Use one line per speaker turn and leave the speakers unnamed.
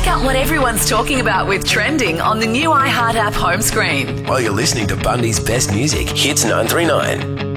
Check out what everyone's talking about with Trending on the new iHeart app home screen.
While you're listening to Bundy's best music, Hits 939.